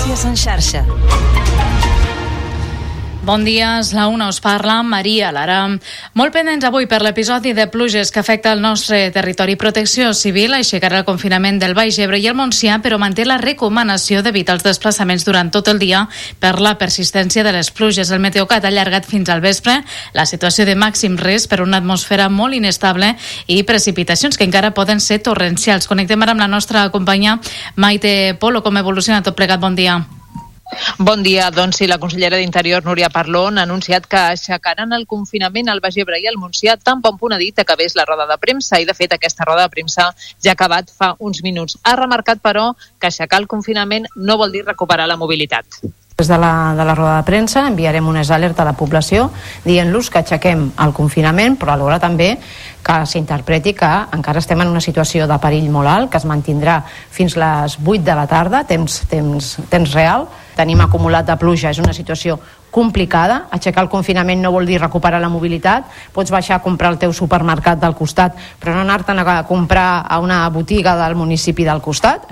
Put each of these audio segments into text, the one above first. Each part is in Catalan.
Notícies en xarxa. Bon dia, és la una, us parla Maria Lara. Molt pendents avui per l'episodi de pluges que afecta el nostre territori. Protecció Civil aixecarà el confinament del Baix Ebre i el Montsià, però manté la recomanació d'evitar els desplaçaments durant tot el dia per la persistència de les pluges. El Meteocat ha allargat fins al vespre la situació de màxim risc per una atmosfera molt inestable i precipitacions que encara poden ser torrencials. Connectem ara amb la nostra companya Maite Polo. Com evoluciona tot plegat? Bon dia. Bon dia. Doncs sí, la consellera d'Interior, Núria Parlon, ha anunciat que aixecaran el confinament al Baix Ebre i al Montsià tan bon punt ha dit que acabés la roda de premsa, i de fet aquesta roda de premsa ja ha acabat fa uns minuts. Ha remarcat, però, que aixecar el confinament no vol dir recuperar la mobilitat. Des de la roda de premsa enviarem unes alertes a la població dient-los que aixequem el confinament, però alhora també que s'interpreti que encara estem en una situació de perill molt alt, que es mantindrà fins les 8 de la tarda, temps real. Tenim acumulat de pluja, és una situació complicada. Aixecar el confinament no vol dir recuperar la mobilitat. Pots baixar a comprar el teu supermercat del costat, però no anar-te'n a comprar a una botiga del municipi del costat.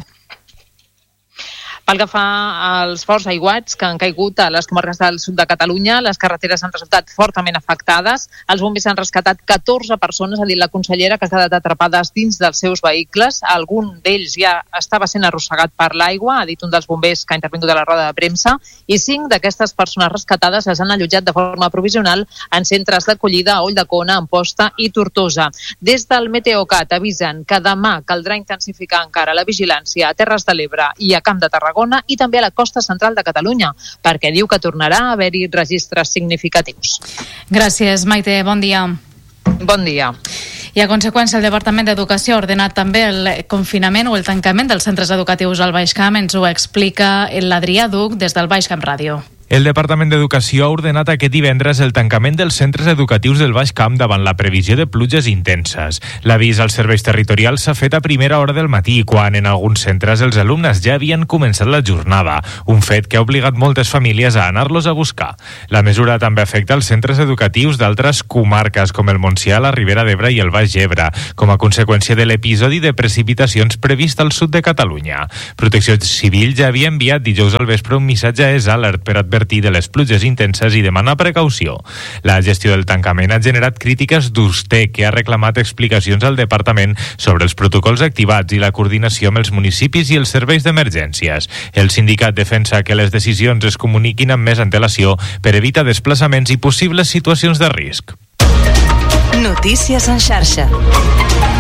Pel que fa als forts aiguats que han caigut a les comarques del sud de Catalunya, les carreteres han resultat fortament afectades. Els bombers han rescatat 14 persones, ha dit la consellera, que han quedat atrapades dins dels seus vehicles. Algun d'ells ja estava sent arrossegat per l'aigua, ha dit un dels bombers que ha intervingut a la roda de premsa, i 5 d'aquestes persones rescatades les han allotjat de forma provisional en centres d'acollida a Ulldecona, Amposta i Tortosa. Des del Meteocat avisen que demà caldrà intensificar encara la vigilància a Terres de l'Ebre i a Camp de Tarragona i també a la costa central de Catalunya, perquè diu que tornarà a haver-hi registres significatius. Gràcies, Maite. Bon dia. Bon dia. I a conseqüència, el Departament d'Educació ha ordenat també el confinament o el tancament dels centres educatius al Baix Camp. Ens ho explica l'Adrià Duc des del Baix Camp Ràdio. El Departament d'Educació ha ordenat aquest divendres el tancament dels centres educatius del Baix Camp davant la previsió de pluges intenses. L'avís als serveis territorials s'ha fet a primera hora del matí, quan en alguns centres els alumnes ja havien començat la jornada, un fet que ha obligat moltes famílies a anar-los a buscar. La mesura també afecta els centres educatius d'altres comarques, com el Montsià, la Ribera d'Ebre i el Baix Ebre, com a conseqüència de l'episodi de precipitacions previst al sud de Catalunya. Protecció Civil ja havia enviat dijous al vespre un missatge a EsAlert per advertir de les pluges intenses i demanar precaució. La gestió del tancament ha generat crítiques d'USTE, que ha reclamat explicacions al departament sobre els protocols activats i la coordinació amb els municipis i els serveis d'emergències. El sindicat defensa que les decisions es comuniquin amb més antelació per evitar desplaçaments i possibles situacions de risc. Notícies en xarxa.